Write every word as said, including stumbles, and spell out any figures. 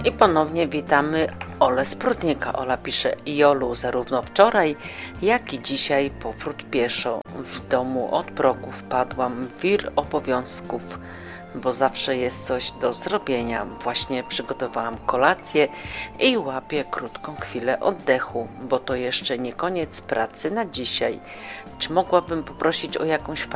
I ponownie witamy Olę z Prudnika. Ola pisze: Jolu, zarówno wczoraj, jak i dzisiaj powrót pieszo. W domu od progu wpadłam w wir obowiązków, bo zawsze jest coś do zrobienia. Właśnie przygotowałam kolację i łapię krótką chwilę oddechu, bo to jeszcze nie koniec pracy na dzisiaj. Czy mogłabym poprosić o jakąś